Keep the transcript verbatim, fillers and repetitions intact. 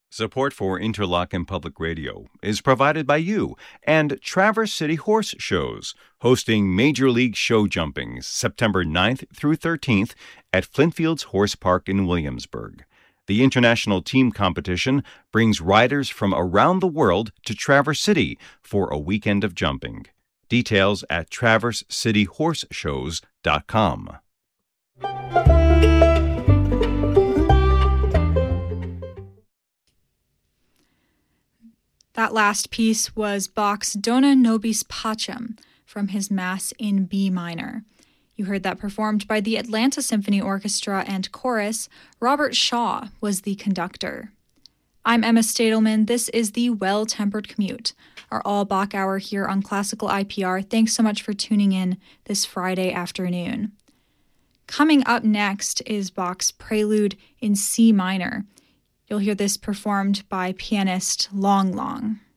Support for Interlochen Public Radio is provided by you and Traverse City Horse Shows, hosting Major League Show Jumpings September ninth through thirteenth at Flintfields Horse Park in Williamsburg. The international team competition brings riders from around the world to Traverse City for a weekend of jumping. Details at traverse city horse shows dot com. That last piece was Bach's Dona Nobis Pacem from his Mass in B minor. You heard that performed by the Atlanta Symphony Orchestra and Chorus. Robert Shaw was the conductor. I'm Emma Stadelman. This is the Well-Tempered Commute, our all-Bach hour here on Classical I P R. Thanks so much for tuning in this Friday afternoon. Coming up next is Bach's Prelude in C minor. You'll hear this performed by pianist Long Long.